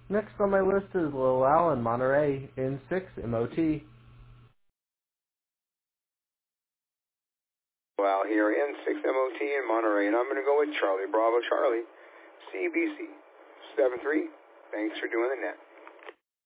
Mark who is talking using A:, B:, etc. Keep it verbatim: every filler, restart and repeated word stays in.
A: Next on my list is Lil Al and Monterey in six M O T.
B: Well, here in six M O T in Monterey, and I'm going to go with Charlie Bravo Charlie, C B C seven three. Thanks for doing the net.